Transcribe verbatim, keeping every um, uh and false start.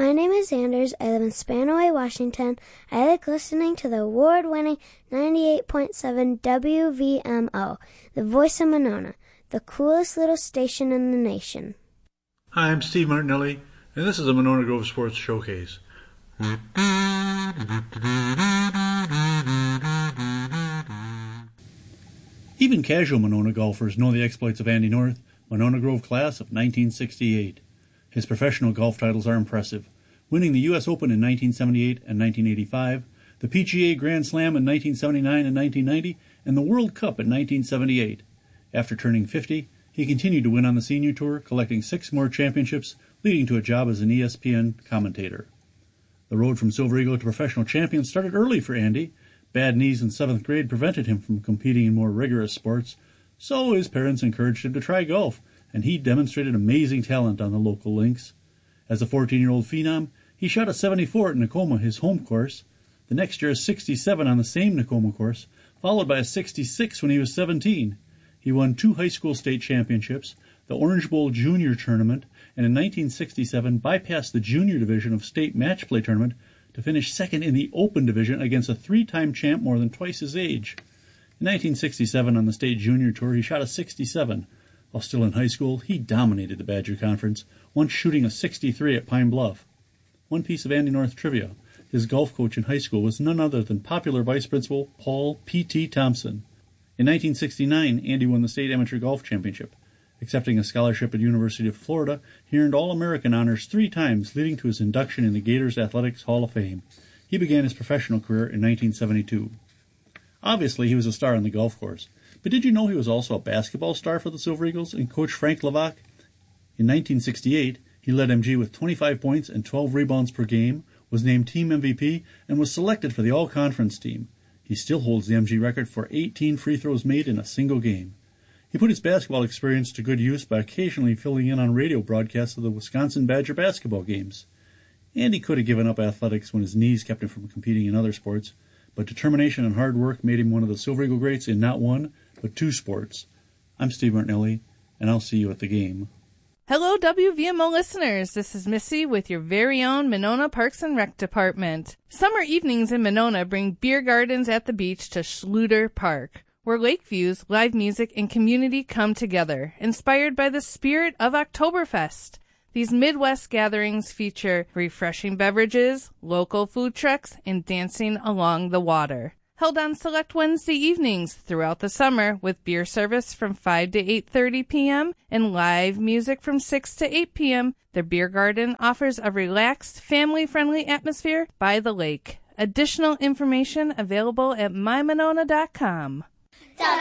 My name is Anders. I live in Spanaway, Washington. I like listening to the award-winning ninety-eight point seven W V M O, the voice of Monona, the coolest little station in the nation. Hi, I'm Steve Martinelli, and this is the Monona Grove Sports Showcase. Even casual Monona golfers know the exploits of Andy North, Monona Grove class of nineteen sixty-eight. His professional golf titles are impressive, winning the U S Open in nineteen seventy-eight and nineteen eighty-five, the P G A Grand Slam in nineteen seventy-nine and nineteen ninety, and the World Cup in nineteen seventy-eight. After turning fifty, he continued to win on the Senior Tour, collecting six more championships, leading to a job as an E S P N commentator. The road from Silver Eagle to professional champion started early for Andy. Bad knees in seventh grade prevented him from competing in more rigorous sports, so his parents encouraged him to try golf, and he demonstrated amazing talent on the local links. As a fourteen-year-old phenom, he shot a seventy-four at Nakoma, his home course. The next year, a sixty-seven on the same Nakoma course, followed by a sixty-six when he was seventeen. He won two high school state championships, the Orange Bowl Junior Tournament, and in nineteen sixty-seven bypassed the junior division of state match play tournament to finish second in the open division against a three-time champ more than twice his age. In nineteen sixty-seven on the state junior tour, he shot a sixty-seven. While still in high school, he dominated the Badger Conference, once shooting a sixty-three at Pine Bluff. One piece of Andy North trivia: his golf coach in high school was none other than popular vice principal Paul P T Thompson. In nineteen sixty-nine, Andy won the state amateur golf championship. Accepting a scholarship at University of Florida, he earned All-American honors three times, leading to his induction in the Gators Athletics Hall of Fame. He began his professional career in nineteen seventy-two. Obviously, he was a star on the golf course, but did you know he was also a basketball star for the Silver Eagles and coach Frank Levac? In nineteen sixty-eight, he led M G with twenty-five points and twelve rebounds per game, was named team M V P, and was selected for the All-Conference team. He still holds the M G record for eighteen free throws made in a single game. He put his basketball experience to good use by occasionally filling in on radio broadcasts of the Wisconsin Badger basketball games. Andy could have given up athletics when his knees kept him from competing in other sports, but determination and hard work made him one of the Silver Eagle greats in not one, but two sports. I'm Steve Martinelli, and I'll see you at the game. Hello, W V M O listeners. This is Missy with your very own Monona Parks and Rec Department. Summer evenings in Monona bring beer gardens at the beach to Schluter Park, where lake views, live music, and community come together, inspired by the spirit of Oktoberfest. These Midwest gatherings feature refreshing beverages, local food trucks, and dancing along the water. Held on select Wednesday evenings throughout the summer with beer service from five to eight thirty p.m. and live music from six to eight p.m., the beer garden offers a relaxed, family-friendly atmosphere by the lake. Additional information available at my monona dot com.